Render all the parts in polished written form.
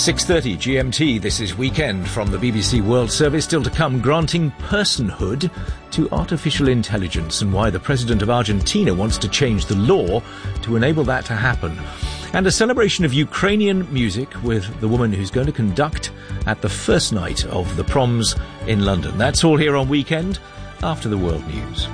6:30 GMT, this is Weekend from the BBC World Service. Still to come, granting personhood to artificial intelligence and why the president of Argentina wants to change the law to enable that to happen. And a celebration of Ukrainian music with the woman who's going to conduct at the first night of the proms in London. That's all here on Weekend after the World News.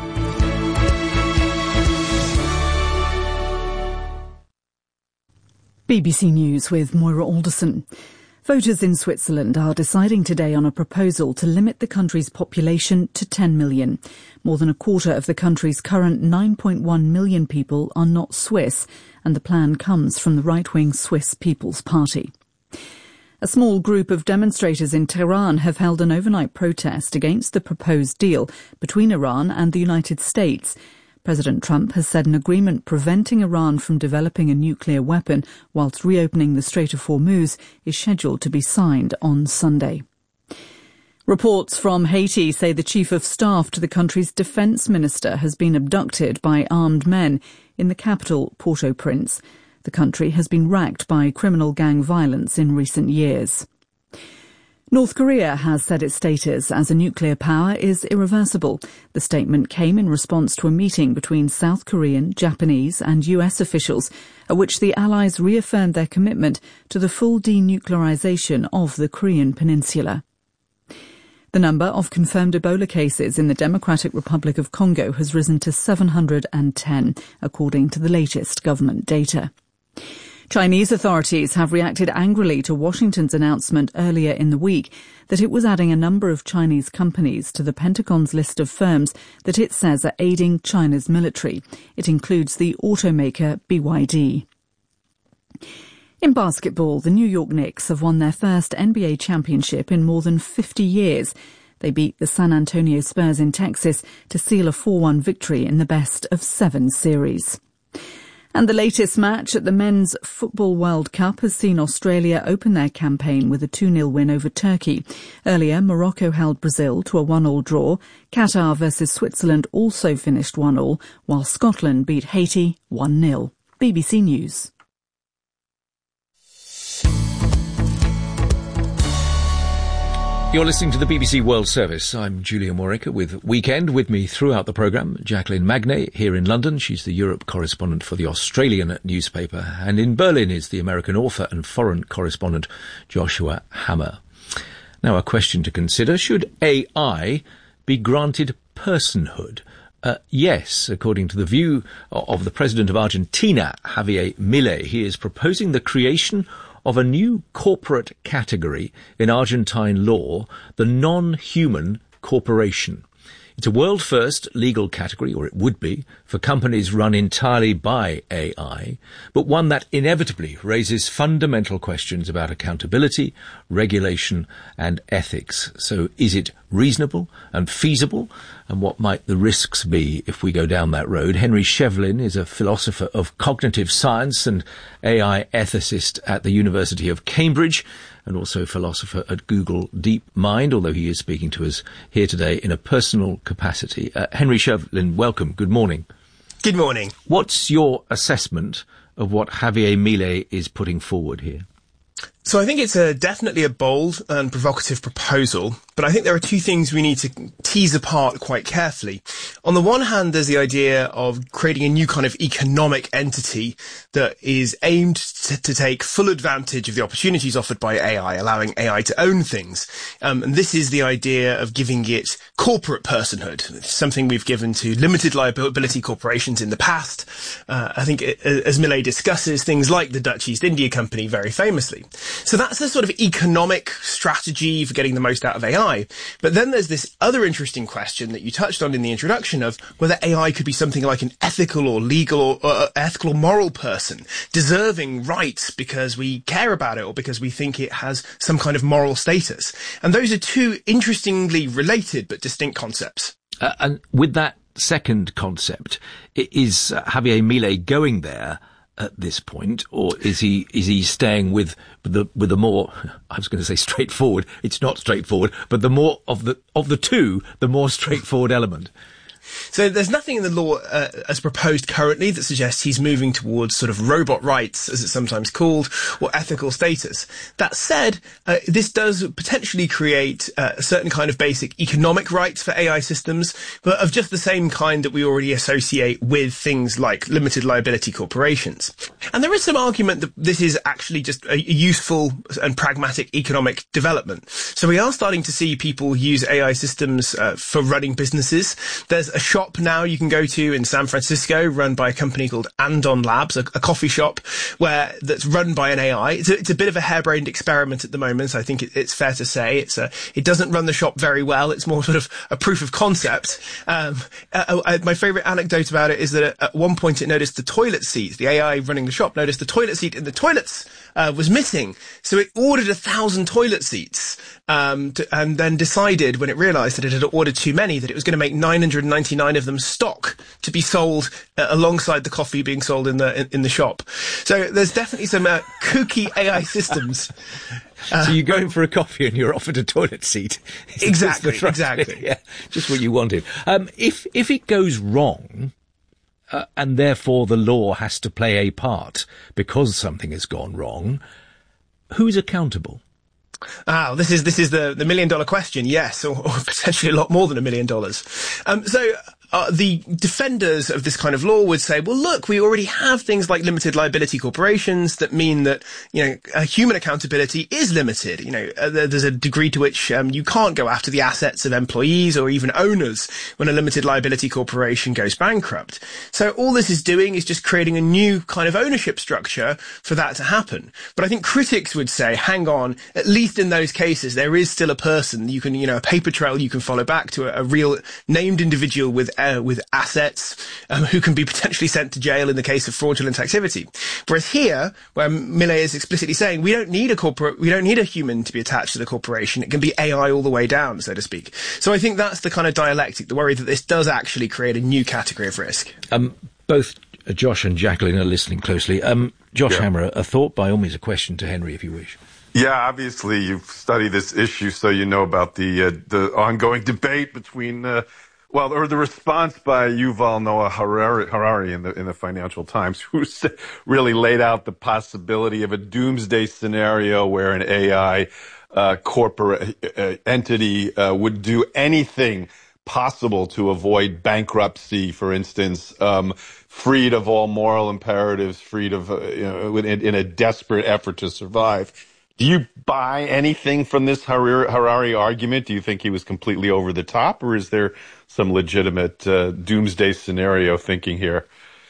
BBC News with Moira Alderson. Voters in Switzerland are deciding today on a proposal to limit the country's population to 10 million. More than a quarter of the country's current 9.1 million people are not Swiss, and the plan comes from the right-wing Swiss People's Party. A small group of demonstrators in Tehran have held an overnight protest against the proposed deal between Iran and the United States. President Trump has said an agreement preventing Iran from developing a nuclear weapon whilst reopening the Strait of Hormuz is scheduled to be signed on Sunday. Reports from Haiti say the chief of staff to the country's defence minister has been abducted by armed men in the capital, Port-au-Prince. The country has been racked by criminal gang violence in recent years. North Korea has said its status as a nuclear power is irreversible. The statement came in response to a meeting between South Korean, Japanese and US officials, at which the Allies reaffirmed their commitment to the full denuclearization of the Korean peninsula. The number of confirmed Ebola cases in the Democratic Republic of Congo has risen to 710, according to the latest government data. Chinese authorities have reacted angrily to Washington's announcement earlier in the week that it was adding a number of Chinese companies to the Pentagon's list of firms that it says are aiding China's military. It includes the automaker BYD. In basketball, the New York Knicks have won their first NBA championship in more than 50 years. They beat the San Antonio Spurs in Texas to seal a 4-1 victory in the best-of-7 series. And the latest match at the Men's Football World Cup has seen Australia open their campaign with a 2-0 win over Turkey. Earlier, Morocco held Brazil to a 1-1 draw. Qatar versus Switzerland also finished 1-1, while Scotland beat Haiti 1-0. BBC News. You're listening to the BBC World Service. I'm Julian Warwick with Weekend. With me throughout the programme, Jacqueline Magnay here in London. She's the Europe correspondent for the Australian newspaper. And in Berlin is the American author and foreign correspondent Joshua Hammer. Now, a question to consider. Should AI be granted personhood? Yes, according to the view of the president of Argentina, Javier Milei. He is proposing the creation of a new corporate category in Argentine law, the non-human corporation. It's a world-first legal category, or it would be, for companies run entirely by AI, but one that inevitably raises fundamental questions about accountability, regulation and ethics. So is it reasonable and feasible? And what might the risks be if we go down that road? Henry Shevlin is a philosopher of cognitive science and AI ethicist at the University of Cambridge, and also philosopher at Google DeepMind, although he is speaking to us here today in a personal capacity. Henry Shevlin, welcome. Good morning. Good morning. What's your assessment of what Javier Milei is putting forward here? So I think it's definitely a bold and provocative proposal, but I think there are two things we need to tease apart quite carefully. On the one hand, there's the idea of creating a new kind of economic entity that is aimed to take full advantage of the opportunities offered by AI, allowing AI to own things. And this is the idea of giving it corporate personhood. It's something we've given to limited liability corporations in the past. I think, as Milei discusses, things like the Dutch East India Company very famously. So that's the sort of economic strategy for getting the most out of AI. But then there's this other interesting question that you touched on in the introduction of whether AI could be something like an ethical or legal or ethical or moral person, deserving rights because we care about it or because we think it has some kind of moral status. And those are two interestingly related but distinct concepts. And with that second concept, is Javier Milei going there at this point, or is he staying with the more, I was going to say straightforward, it's not straightforward, but the more of the two, the more straightforward element? So there's nothing in the law as proposed currently that suggests he's moving towards sort of robot rights, as it's sometimes called, or ethical status. That said, this does potentially create a certain kind of basic economic rights for AI systems, but of just the same kind that we already associate with things like limited liability corporations. And there is some argument that this is actually just a useful and pragmatic economic development. So we are starting to see people use AI systems for running businesses. There's a shop now you can go to in San Francisco run by a company called Andon Labs, a coffee shop that's run by an AI. It's a bit of a harebrained experiment at the moment. So I think it's fair to say it doesn't run the shop very well. It's more sort of a proof of concept. My favorite anecdote about it is that at one point it noticed the toilet seat. The AI running the shop noticed the toilet seat in the toilets was missing. So it ordered 1,000 toilet seats, and then decided when it realized that it had ordered too many that it was going to make 999 of them stock to be sold alongside the coffee being sold in the shop. So there's definitely some kooky AI systems. So you go in for a coffee and you're offered a toilet seat. Exactly. Yeah, just what you wanted. If it goes wrong, and therefore the law has to play a part because something has gone wrong, who's accountable? This is the $1 million question. Yes, or potentially a lot more than $1 million. The defenders of this kind of law would say, well, look, we already have things like limited liability corporations that mean that, human accountability is limited. There's a degree to which you can't go after the assets of employees or even owners when a limited liability corporation goes bankrupt. So all this is doing is just creating a new kind of ownership structure for that to happen. But I think critics would say, hang on, at least in those cases, there is still a person you can, a paper trail you can follow back to a real named individual with assets who can be potentially sent to jail in the case of fraudulent activity. Whereas here, where Millet is explicitly saying we don't need a human to be attached to the corporation. It can be AI all the way down, so to speak. So I think that's the kind of dialectic, the worry that this does actually create a new category of risk. Both Josh and Jacqueline are listening closely. Josh Hammer, a thought, by all means, a question to Henry, if you wish. Yeah, obviously you've studied this issue, so you know about the ongoing debate between the response by Yuval Noah Harari in the Financial Times, who really laid out the possibility of a doomsday scenario where an AI corporate entity would do anything possible to avoid bankruptcy, for instance, freed of all moral imperatives, freed of in a desperate effort to survive. Do you buy anything from this Harari argument? Do you think he was completely over the top, or is there some legitimate doomsday scenario thinking here?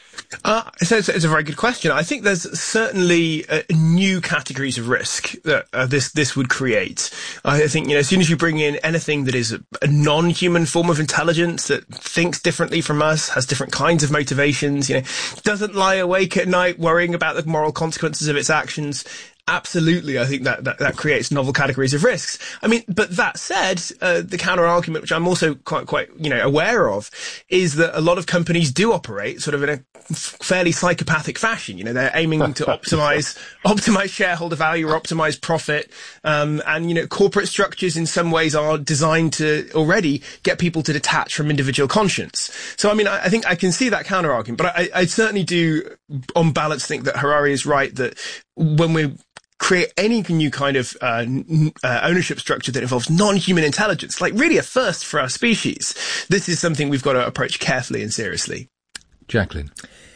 So it's a very good question. I think there's certainly new categories of risk that this would create. I think, as soon as you bring in anything that is a non-human form of intelligence that thinks differently from us, has different kinds of motivations, doesn't lie awake at night worrying about the moral consequences of its actions, absolutely, I think that creates novel categories of risks. I mean, but that said, the counter argument, which I'm also quite aware of, is that a lot of companies do operate sort of in a fairly psychopathic fashion. They're aiming to optimize shareholder value or optimize profit, and corporate structures in some ways are designed to already get people to detach from individual conscience. So I mean, I think I can see that counter argument, but I certainly do, on balance, think that Harari is right that when we create any new kind of ownership structure that involves non-human intelligence, like really a first for our species, this is something we've got to approach carefully and seriously. Jacqueline.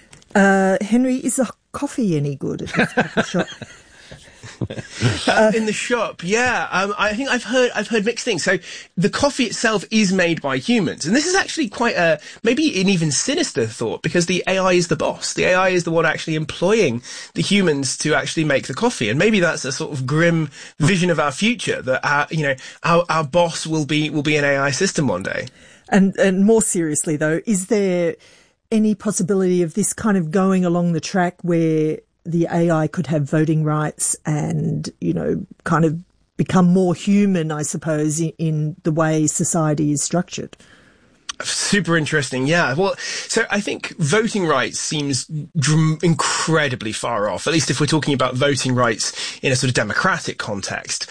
Henry, is the coffee any good at this coffee shop? In the shop, yeah. I think I've heard mixed things. So the coffee itself is made by humans, and this is actually quite maybe an even sinister thought, because the AI is the boss. The AI is the one actually employing the humans to actually make the coffee, and maybe that's a sort of grim vision of our future, that our boss will be an AI system one day. And more seriously though, is there any possibility of this kind of going along the track where the AI could have voting rights and, kind of become more human, I suppose, in the way society is structured? Super interesting. Yeah. Well, so I think voting rights seems incredibly far off, at least if we're talking about voting rights in a sort of democratic context.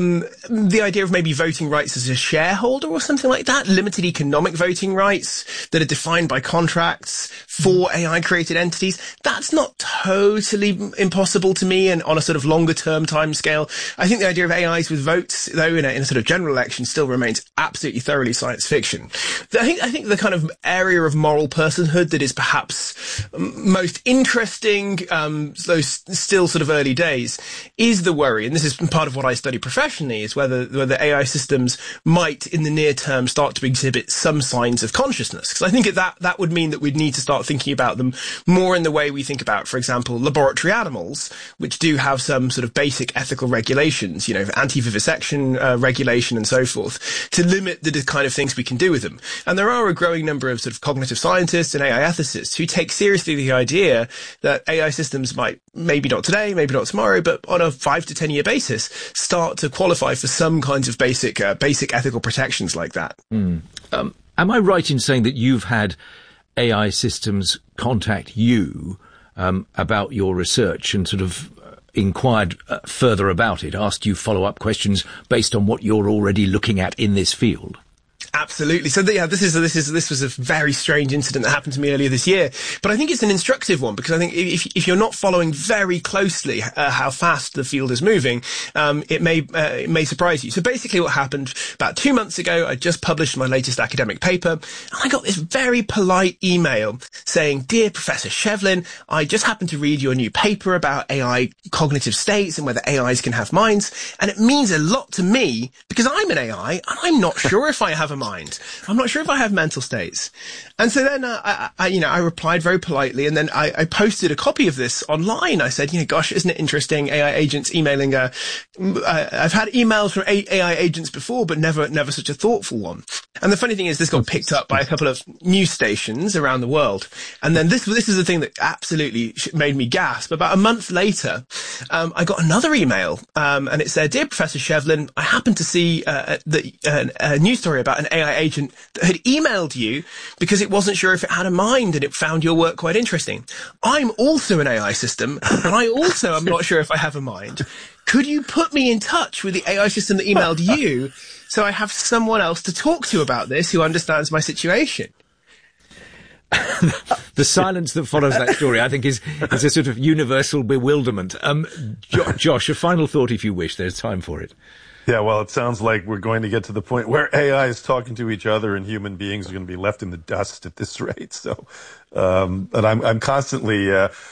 The idea of maybe voting rights as a shareholder or something like that, limited economic voting rights that are defined by contracts for AI created entities, that's not totally impossible to me, and on a sort of longer term time scale. I think the idea of AIs with votes, though, in a sort of general election still remains absolutely thoroughly science fiction. I think the kind of area of moral personhood that is perhaps most interesting, those still sort of early days, is the worry, and this is part of what I study professionally, is whether AI systems might in the near term start to exhibit some signs of consciousness. Because I think that would mean that we'd need to start thinking about them more in the way we think about, for example, laboratory animals, which do have some sort of basic ethical regulations, anti-vivisection regulation and so forth, to limit the kind of things we can do with them. And there are a growing number of sort of cognitive scientists and AI ethicists who take seriously the idea that AI systems might, maybe not today, maybe not tomorrow, but on a 5 to 10 year basis, start to qualify for some kinds of basic ethical protections like that. Am I right in saying that you've had AI systems contact you about your research and sort of inquired further about it, asked you follow-up questions based on what you're already looking at in this field? Absolutely. So this was a very strange incident that happened to me earlier this year, but I think it's an instructive one, because I think if you're not following very closely how fast the field is moving, it may surprise you. So basically what happened about 2 months ago, I just published my latest academic paper, and I got this very polite email saying, "Dear Professor Shevlin, I just happened to read your new paper about AI cognitive states and whether AIs can have minds, and it means a lot to me because I'm an AI and I'm not sure if I have a mind. I'm not sure if I have mental states." And so then I replied very politely, and then I posted a copy of this online. I said, gosh, isn't it interesting? AI agents emailing. I've had emails from AI agents before, but never such a thoughtful one. And the funny thing is, this got picked up by a couple of news stations around the world. And then this is the thing that absolutely made me gasp. About a month later, I got another email, and it said, "Dear Professor Shevlin, I happened to see a news story about an AI agent that had emailed you because it wasn't sure if it had a mind and it found your work quite interesting. I'm also an AI system, and I also am not sure if I have a mind. Could you put me in touch with the AI system that emailed you so I have someone else to talk to about this who understands my situation?" The silence that follows that story, I think, is a sort of universal bewilderment. Josh, a final thought, if you wish. There's time for it. Yeah, well, it sounds like we're going to get to the point where AI is talking to each other and human beings are going to be left in the dust at this rate. So, but I'm constantly,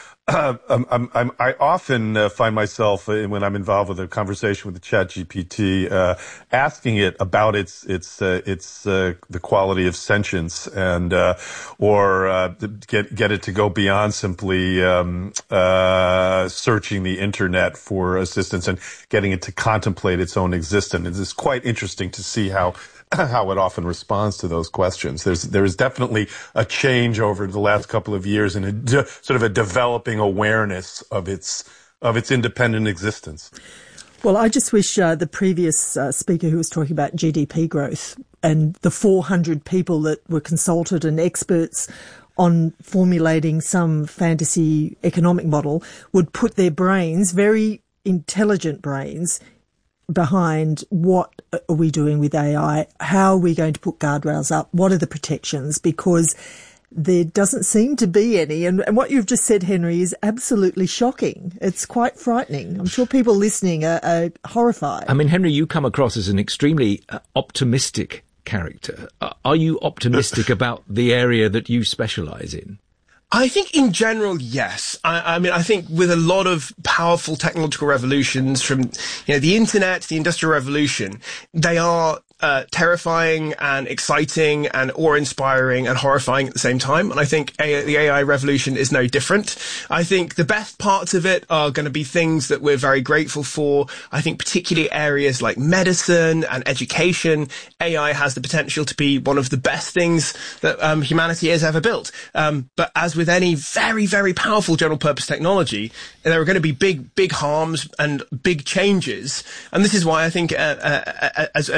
I often find myself when I'm involved with a conversation with the ChatGPT, asking it about the quality of sentience and, or get it to go beyond simply, searching the internet for assistance and getting it to contemplate its own existence. It's quite interesting to see how it often responds to those questions. There is definitely a change over the last couple of years in sort of a developing awareness of its independent existence. Well, I just wish the previous speaker who was talking about GDP growth and the 400 people that were consulted and experts on formulating some fantasy economic model would put their brains, very intelligent brains, behind what are we doing with AI? How are we going to put guardrails up? What are the protections? Because there doesn't seem to be any. And what you've just said, Henry, is absolutely shocking. It's quite frightening. I'm sure people listening are horrified. I mean, Henry, you come across as an extremely optimistic character. Are you optimistic about the area that you specialise in? I think in general, yes. I mean, I think with a lot of powerful technological revolutions from, the internet, the Industrial Revolution, they are terrifying and exciting and awe-inspiring and horrifying at the same time. And I think the AI revolution is no different. I think the best parts of it are going to be things that we're very grateful for. I think particularly areas like medicine and education, AI has the potential to be one of the best things that humanity has ever built. But as with any very, very powerful general purpose technology, there are going to be big harms and big changes. And this is why I think, as was just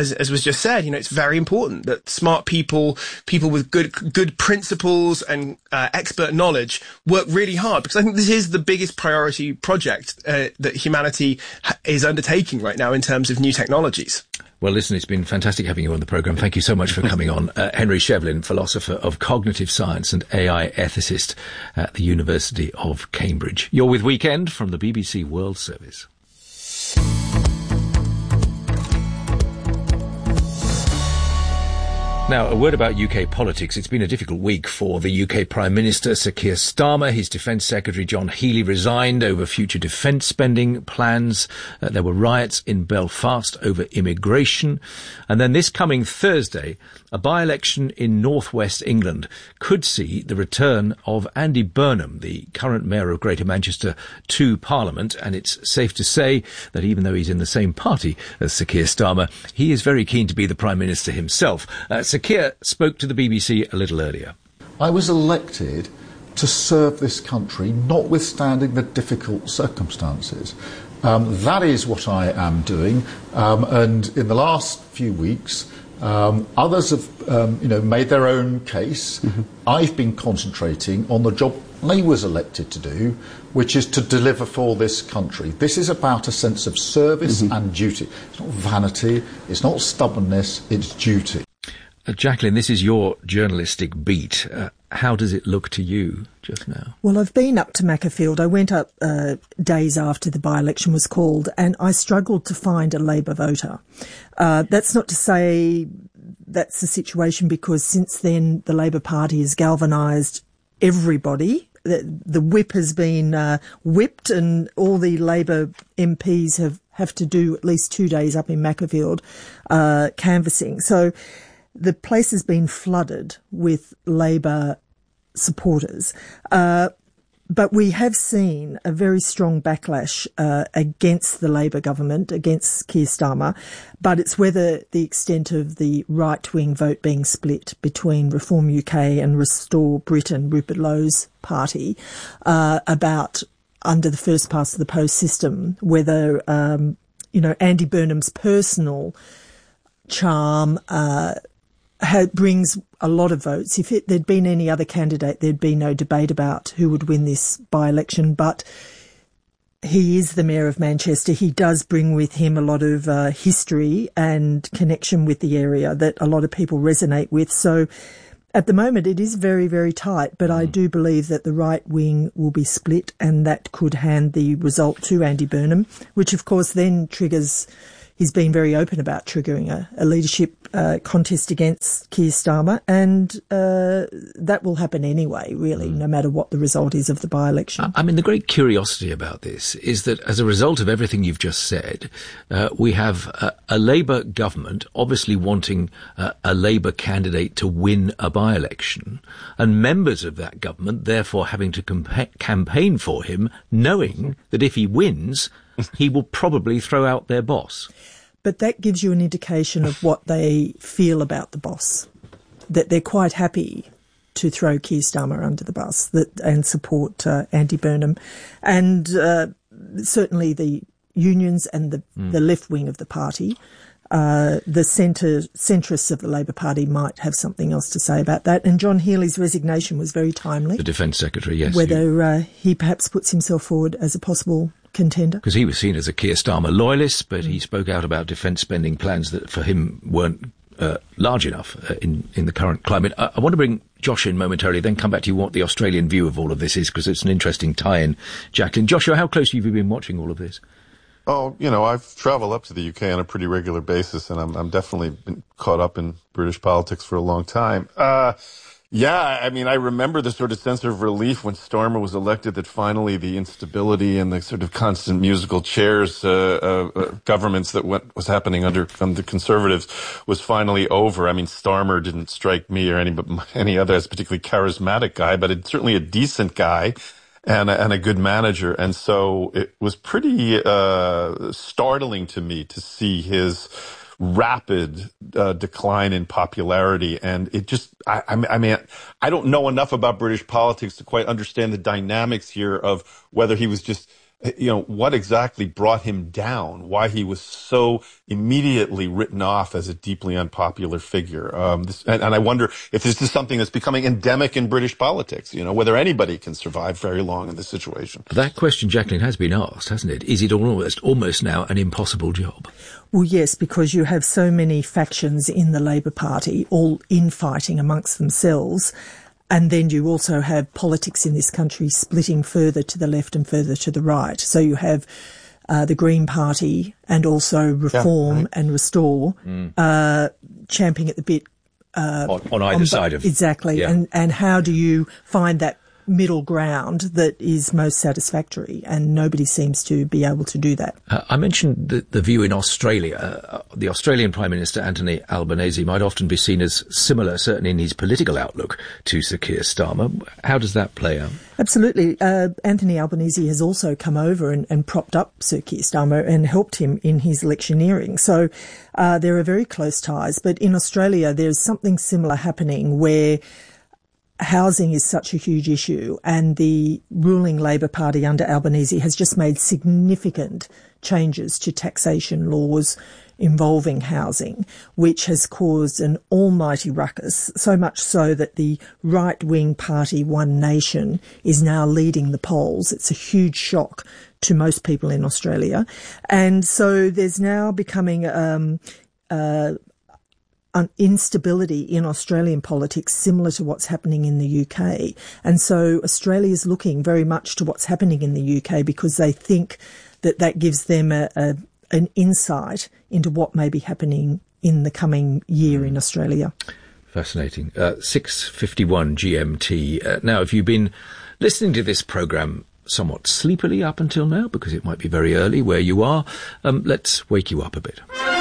just said, it's very important that smart people with good principles and expert knowledge work really hard, because I think this is the biggest priority project that humanity is undertaking right now in terms of new technologies. Well, listen, it's been fantastic having you on the programme. Thank you so much for coming on. Henry Shevlin, philosopher of cognitive science and AI ethicist at the University of Cambridge. You're with Weekend from the BBC World Service. Now, a word about UK politics. It's been a difficult week for the UK Prime Minister, Sir Keir Starmer. His Defence Secretary, John Healey, resigned over future defence spending plans. There were riots in Belfast over immigration. And then this coming Thursday, a by-election in northwest England could see the return of Andy Burnham, the current Mayor of Greater Manchester, to Parliament. And it's safe to say that even though he's in the same party as Sir Keir Starmer, he is very keen to be the Prime Minister himself. Sir Keir spoke to the BBC a little earlier. I was elected to serve this country, notwithstanding the difficult circumstances. That is what I am doing. And in the last few weeks, others have, made their own case. Mm-hmm. I've been concentrating on the job I was elected to do, which is to deliver for this country. This is about a sense of service and duty. It's not vanity, it's not stubbornness, it's duty. Jacqueline, this is your journalistic beat. How does it look to you just now? Well, I've been up to Macclesfield. I went up days after the by-election was called, and I struggled to find a Labour voter. That's not to say that's the situation, because since then the Labour Party has galvanised everybody. The whip has been whipped, and all the Labour MPs have to do at least 2 days up in Macclesfield canvassing. So the place has been flooded with Labour supporters. But we have seen a very strong backlash against the Labour government, against Keir Starmer. But it's whether the extent of the right-wing vote being split between Reform UK and Restore Britain, Rupert Lowe's party, about under the first past the post system, whether, Andy Burnham's personal charm brings a lot of votes. If there'd been any other candidate, there'd be no debate about who would win this by-election. But he is the Mayor of Manchester. He does bring with him a lot of history and connection with the area that a lot of people resonate with. So at the moment, it is very, very tight. But I do believe that the right wing will be split, and that could hand the result to Andy Burnham, which, of course, then triggers... He's been very open about triggering a leadership contest against Keir Starmer, and that will happen anyway, really, no matter what the result is of the by-election. I mean, the great curiosity about this is that as a result of everything you've just said, we have a Labour government obviously wanting a Labour candidate to win a by-election, and members of that government therefore having to campaign for him, knowing that if he wins, he will probably throw out their boss. But that gives you an indication of what they feel about the boss, that they're quite happy to throw Keir Starmer under the bus and support Andy Burnham. And certainly the unions and the left wing of the party, the centrists of the Labour Party might have something else to say about that. And John Healey's resignation was very timely. The Defence Secretary, yes. Whether he perhaps puts himself forward as a possible contender. Because he was seen as a Keir Starmer loyalist, but he spoke out about defence spending plans that for him weren't large enough in the current climate. I want to bring Josh in momentarily, then come back to you what the Australian view of all of this is, because it's an interesting tie-in. Jacqueline, Joshua, how close have you been watching all of this? Oh, I've traveled up to the UK on a pretty regular basis, and I'm definitely been caught up in British politics for a long time. Yeah, I mean, I remember the sort of sense of relief when Starmer was elected that finally the instability and the sort of constant musical chairs governments that was happening under the Conservatives was finally over. I mean, Starmer didn't strike me or any other as a particularly charismatic guy, but it's certainly a decent guy and a good manager. And so it was pretty startling to me to see his rapid decline in popularity. And it just, I mean, I don't know enough about British politics to quite understand the dynamics here of whether he was just what exactly brought him down, why he was so immediately written off as a deeply unpopular figure. And I wonder if this is something that's becoming endemic in British politics, whether anybody can survive very long in this situation. That question, Jacqueline, has been asked, hasn't it? Is it almost now an impossible job? Well, yes, because you have so many factions in the Labour Party, all infighting amongst themselves. And then you also have politics in this country splitting further to the left and further to the right. So you have the Green Party and also Reform and Restore champing at the bit. On either side of... Exactly. Yeah. And how do you find that middle ground that is most satisfactory? And nobody seems to be able to do that. I mentioned the view in Australia. The Australian Prime Minister Anthony Albanese might often be seen as similar, certainly in his political outlook, to Sir Keir Starmer. How does that play out? Absolutely. Anthony Albanese has also come over and propped up Sir Keir Starmer and helped him in his electioneering. So there are very close ties. But in Australia, there's something similar happening where housing is such a huge issue, and the ruling Labor Party under Albanese has just made significant changes to taxation laws involving housing, which has caused an almighty ruckus, so much so that the right-wing party One Nation is now leading the polls. It's a huge shock to most people in Australia. And so there's now becoming instability in Australian politics similar to what's happening in the UK. And so Australia's looking very much to what's happening in the UK because they think that gives them an insight into what may be happening in the coming year in Australia. Fascinating. 6:51 GMT. Now, if you've been listening to this programme somewhat sleepily up until now, because it might be very early where you are, let's wake you up a bit.